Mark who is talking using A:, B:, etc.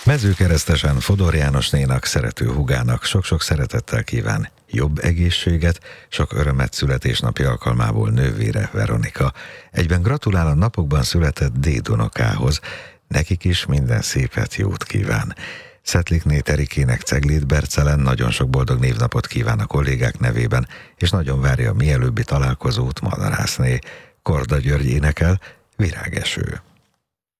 A: Mezőkeresztesen Fodor Jánosnénak, szerető húgának sok-sok szeretettel kíván jobb egészséget, sok örömet születésnapi alkalmából nővére Veronika. Egyben gratulál a napokban született dédunokához. Nekik is minden szépet, jót kíván. Szetlikné Terikének Ceglét Bercelen nagyon sok boldog névnapot kíván a kollégák nevében, és nagyon várja a mielőbbi találkozót Madarászné. Korda György énekel, Virágeső.